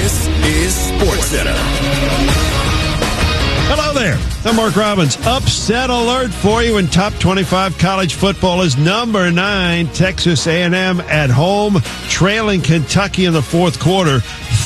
This is SportsCenter. Hello there. I'm Mark Robbins. Upset alert for you in top 25 college football is number 9, Texas A&M at home, trailing Kentucky in the fourth quarter,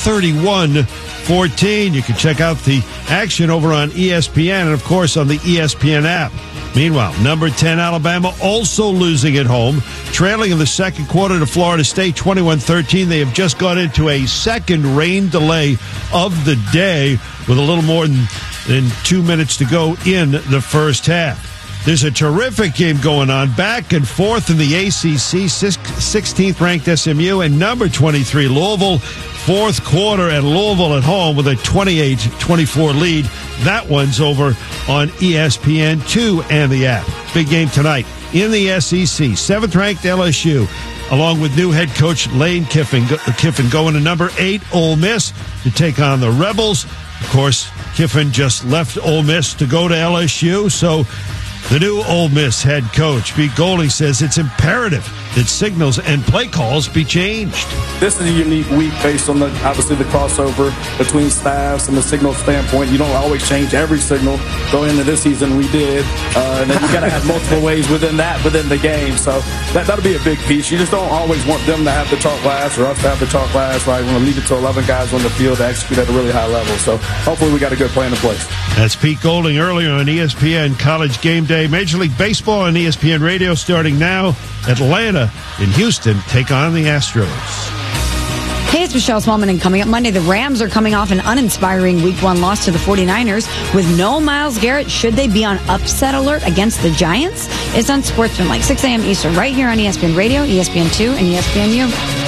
31-14. You can check out the action over on ESPN and, of course, on the ESPN app. Meanwhile, number 10, Alabama, also losing at home, trailing in the second quarter to Florida State, 21-13. They have just gone into a second rain delay of the day with a little more than 2 minutes to go in the first half. There's a terrific game going on, back and forth in the ACC, 16th ranked SMU and number 23 Louisville. Fourth quarter at Louisville at home with a 28-24 lead. That one's over on ESPN2 and the app. Big game tonight in the SEC. 7th ranked LSU, along with new head coach Lane Kiffin going to number 8 Ole Miss to take on the Rebels. Of course, Kiffin just left Ole Miss to go to LSU, so the new Ole Miss head coach, Pete Golding, says it's imperative that signals and play calls be changed. This is a unique week based on, obviously, the crossover between staffs and the signal standpoint. You don't always change every signal. Going into this season, we did. And then you got to have multiple ways within the game. So that'll be a big piece. You just don't always want them to have the chalk last or us to have the chalk last, right? We want to leave it to 11 guys on the field to execute at a really high level. So hopefully we got a good plan in place. That's Pete Golding earlier on ESPN College Game Day. Major League Baseball on ESPN Radio starting now. Atlanta and Houston take on the Astros. Hey, it's Michelle Smallman, and coming up Monday, the Rams are coming off an uninspiring Week 1 loss to the 49ers. With no Myles Garrett, should they be on upset alert against the Giants? It's on Sportsman, like 6 a.m. Eastern, right here on ESPN Radio, ESPN2, and ESPNU.